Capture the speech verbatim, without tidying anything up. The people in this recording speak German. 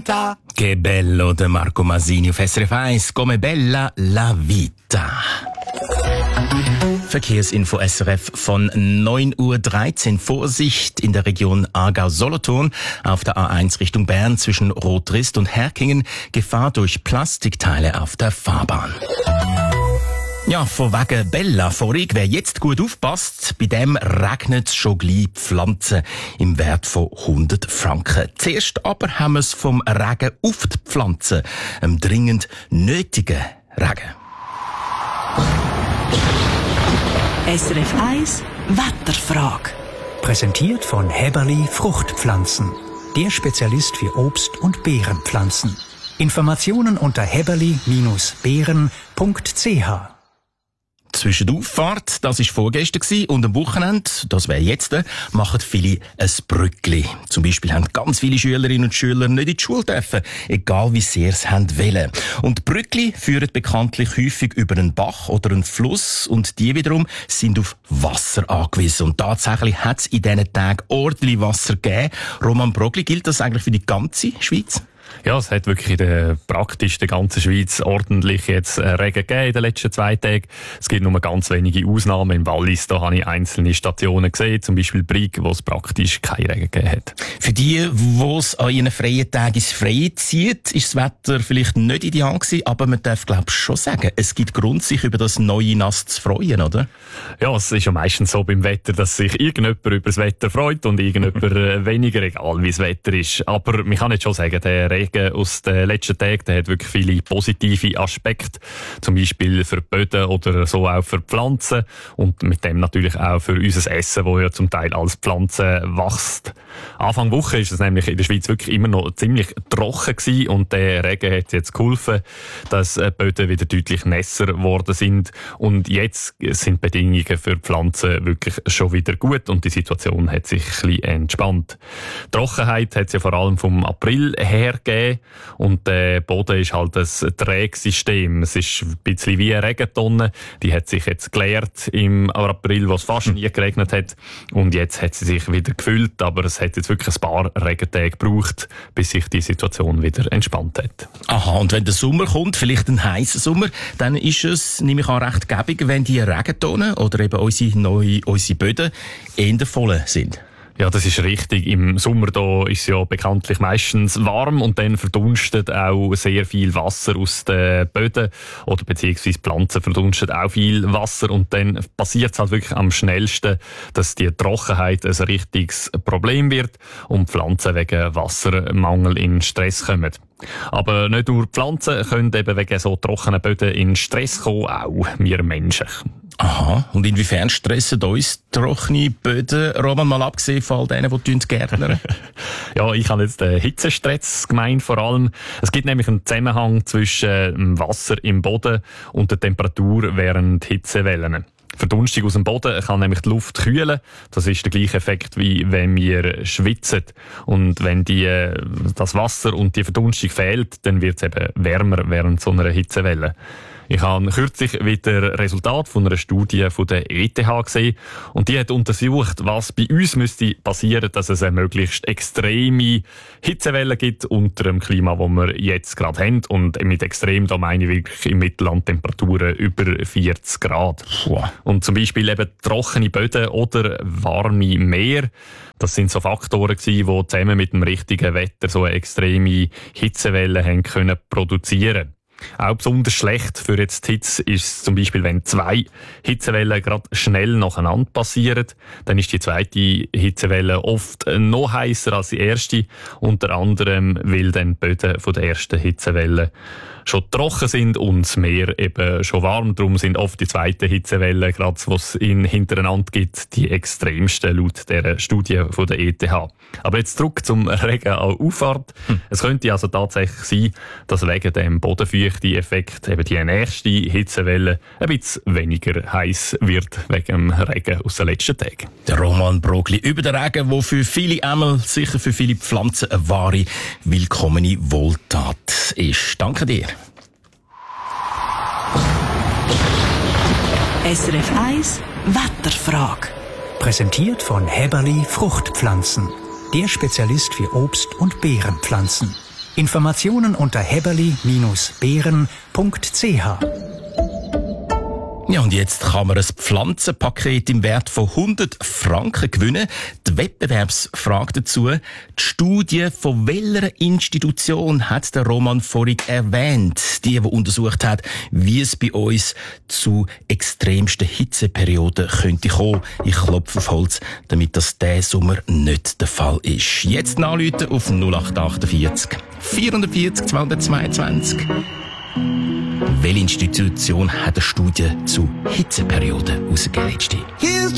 vita. Che bello de Marco Masini auf S R F eins. Come bella la vita. Verkehrsinfo S R F von neun Uhr dreizehn. Vorsicht in der Region Aargau-Solothurn auf der A eins Richtung Bern zwischen Rotrist und Herkingen. Gefahr durch Plastikteile auf der Fahrbahn. Ja, von wegen Bella vorig, wer jetzt gut aufpasst, bei dem regnet es schon gleich Pflanzen im Wert von hundert Franken. Zuerst aber haben wir es vom Regen auf die Pflanzen, einem dringend nötigen Regen. S R F eins Wetterfrage. Präsentiert von Häberli Fruchtpflanzen. Der Spezialist für Obst- und Beerenpflanzen. Informationen unter häberli Bindestrich beeren Punkt c h. Zwischen der Auffahrt, das war vorgestern gewesen, und am Wochenende, das wäre jetzt, machen viele ein Brückli. Zum Beispiel haben ganz viele Schülerinnen und Schüler nicht in die Schule dürfen, egal wie sehr sie haben wollen. Und Brückli führen bekanntlich häufig über einen Bach oder einen Fluss, und die wiederum sind auf Wasser angewiesen. Und tatsächlich hat es in diesen Tagen ordentlich Wasser gegeben. Roman Brogli, gilt das eigentlich für die ganze Schweiz? Ja, es hat wirklich in der praktisch der ganzen Schweiz ordentlich jetzt Regen gegeben in den letzten zwei Tagen. Es gibt nur ganz wenige Ausnahmen. Im Wallis, da habe ich einzelne Stationen gesehen, zum Beispiel Brig, wo es praktisch keinen Regen gegeben hat. Für die, die es an ihren freien Tagen ins Freie zieht, ist das Wetter vielleicht nicht ideal gewesen, aber man darf, glaube ich, schon sagen, es gibt Grund, sich über das neue Nass zu freuen, oder? Ja, es ist ja meistens so beim Wetter, dass sich irgendjemand über das Wetter freut und irgendjemand weniger, egal wie das Wetter ist. Aber man kann jetzt schon sagen, der Regen aus den letzten Tagen, der hat wirklich viele positive Aspekte. Zum Beispiel für die Böden oder so auch für die Pflanzen. Und mit dem natürlich auch für unser Essen, das ja zum Teil als Pflanze wächst. Anfang Woche ist es nämlich in der Schweiz wirklich immer noch ziemlich trocken gewesen. Und der Regen hat jetzt geholfen, dass die Böden wieder deutlich nässer geworden sind. Und jetzt sind die Bedingungen für die Pflanzen wirklich schon wieder gut. Und die Situation hat sich ein bisschen entspannt. Die Trockenheit hat es ja vor allem vom April her gegeben. Und der Boden ist halt ein Trägsystem. Es ist ein bisschen wie eine Regentonne. Die hat sich jetzt geleert im April, wo es fast nie geregnet hat. Und jetzt hat sie sich wieder gefüllt. Aber es hat jetzt wirklich ein paar Regentage gebraucht, bis sich die Situation wieder entspannt hat. Aha, und wenn der Sommer kommt, vielleicht ein heißer Sommer, dann ist es, nehme ich an, recht gäbig, wenn die Regentonnen oder eben unsere, neue, unsere Böden eher voll sind. Ja, das ist richtig. Im Sommer da ist es ja bekanntlich meistens warm und dann verdunstet auch sehr viel Wasser aus den Böden oder beziehungsweise Pflanzen verdunstet auch viel Wasser und dann passiert es halt wirklich am schnellsten, dass die Trockenheit ein richtiges Problem wird und Pflanzen wegen Wassermangel in Stress kommen. Aber nicht nur Pflanzen können eben wegen so trockenen Böden in Stress kommen, auch wir Menschen. Aha, und inwiefern stressen uns trockene Böden, Roman, mal abgesehen von all denen, die gärtnern? Ja, ich habe jetzt den Hitzestress gemeint vor allem. Es gibt nämlich einen Zusammenhang zwischen dem Wasser im Boden und der Temperatur während Hitzewellen. Verdunstung aus dem Boden kann nämlich die Luft kühlen. Das ist der gleiche Effekt, wie wenn wir schwitzen. Und wenn die, das Wasser und die Verdunstung fehlt, dann wird es eben wärmer während so einer Hitzewelle. Ich habe kürzlich wieder Resultat von einer Studie von der E T H gesehen und die hat untersucht, was bei uns müsste passieren, dass es eine möglichst extreme Hitzewelle gibt unter dem Klima, das wir jetzt gerade haben. Und mit extrem, da meine ich wirklich im Mittelland Temperaturen über vierzig Grad. Wow. Und zum Beispiel eben trockene Böden oder warme Meer. Das sind so Faktoren gewesen, die zusammen mit dem richtigen Wetter so eine extreme Hitzewelle haben können produzieren. Auch besonders schlecht für jetzt die Hitze ist es zum Beispiel, wenn zwei Hitzewellen gerade schnell nacheinander passieren. Dann ist die zweite Hitzewelle oft noch heißer als die erste. Unter anderem, weil dann die Böden von der ersten Hitzewelle schon trocken sind und das Meer eben schon warm. Darum sind oft die zweiten Hitzewellen, gerade was es in hintereinander gibt, die extremsten laut dieser Studie von der E T H. Aber jetzt zurück zum Regen an Auffahrt. Hm. Es könnte also tatsächlich sein, dass wegen dem Bodenfeuchte-Effekt eben die nächste Hitzewelle ein bisschen weniger heiß wird wegen dem Regen aus den letzten Tagen. Der Roman Brogli über den Regen, der für viele Ämmel, sicher für viele Pflanzen eine wahre, willkommene Wohltat ist. Danke dir. S R F eins Wetterfrage. Präsentiert von Häberli Fruchtpflanzen. Der Spezialist für Obst- und Beerenpflanzen. Informationen unter heberli Bindestrich beeren Punkt c h. Ja, und jetzt kann man ein Pflanzenpaket im Wert von hundert Franken gewinnen. Die Wettbewerbsfrage dazu. Die Studie von welcher Institution hat der Roman vorhin erwähnt? Die, die untersucht hat, wie es bei uns zu extremsten Hitzeperioden könnte kommen. Ich klopfe auf Holz, damit das diesen Sommer nicht der Fall ist. Jetzt nachrufen auf null acht achtundvierzig vierhundertvierzig zweihundertzweiundzwanzig. Welche Institution hat eine Studie zu Hitzeperioden herausgegeben?